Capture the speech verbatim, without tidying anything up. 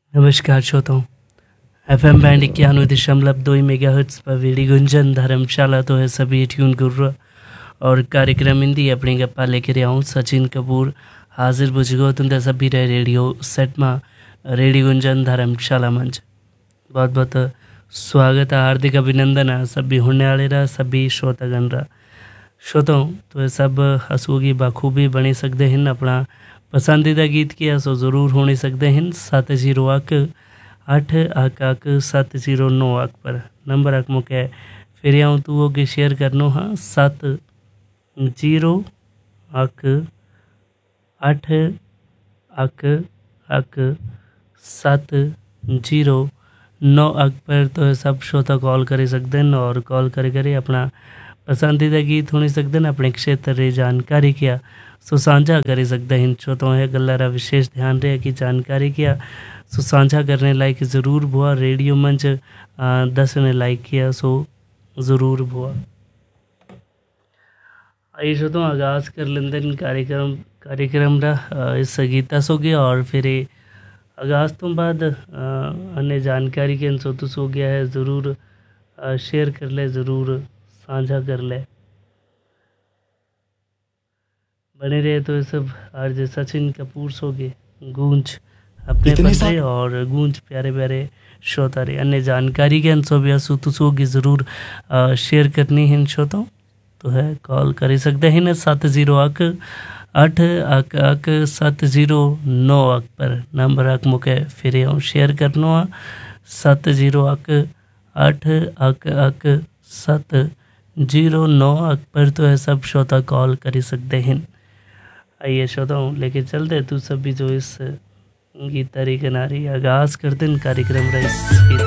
नमस्कार श्रोताओं। F M band इक्यानवे दशमलव दो मेगा हर्ट्स पर वेड़ी गुंजन धर्मशाला तो है सभी ट्यून गुर्रा और कार्यक्रम हिंदी अपनी गप्पा लेके रहा हूँ सचिन कपूर हाजिर बुझगो तुम सभी रहे रेडियो सेट में रेडी गुंजन धर्मशाला मंच बहुत बहुत स्वागत है, हार्दिक अभिनंदन है सभी होने वाले रहा सभी श्रोतागण रहा श्रोताओं। तो ये सब हंसोगी बखूबी बनी सकते हैं अपना पसंदीदा गीत की सो ज़रूर होने सकते हैं सात जीरो अक आठ अक अक सात जीरो नौ अक पर नंबर अक मुके फिर आऊँ तू होगे शेयर करनो हाँ सात जीरो अक आठ अक अक सात जीरो नौ अक पर तो सब श्रोता कॉल कर सकते हैं और कॉल करे करे अपना पसंदीदा गीत होने सकते हैं अपने क्षेत्र रे जानकारी क्या सो साझा कर सकते हैं श्रोताओं है गल्ला विशेष ध्यान रहे कि जानकारी क्या सो साझा करने लायक ज़रूर बुआ रेडियो मंच दस ने लाइक किया सो ज़रूर बुआ आइए श्रोताओं आगाज़ कर लेते हैं कार्यक्रम कार्यक्रम रहा इस गीता सो गया और फिर आगाज़ तो बाद अन्य जानकारी के सो तो सो गया है ज़रूर शेयर कर ले ज़रूर साझा कर ले बने रहे तो ये सब आरजे सचिन कपूर सोगे गूंज अपने बंदे और गूंज प्यारे प्यारे श्रोता रे अन्य जानकारी के अंशों भी सुतुसो की ज़रूर शेयर करनी है श्रोताओं तो है कॉल कर सकते हैं ना सात जीरो अक आठ अक अक सात जीरो नौ अक पर नंबर अक मुके फिर आऊँ शेयर करना सात जीरो अक आठ अक अक सात जीरो नौ अक पर तो है सब श्रोता कॉल कर सकते हैं। आइए श्रोताओं लेके चलते तू सभी जो इस गीत तरीके नारी आगाज़ करते हैं कार्यक्रम रहा इस गीत